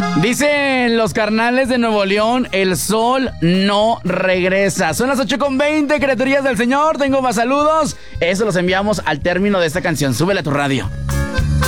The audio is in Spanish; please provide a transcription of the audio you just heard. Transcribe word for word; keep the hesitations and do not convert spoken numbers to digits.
Dicen los carnales de Nuevo León, el sol no regresa. Son las ocho con veinte, criaturillas del Señor. Tengo más saludos. Eso los enviamos al término de esta canción. Súbele a tu radio.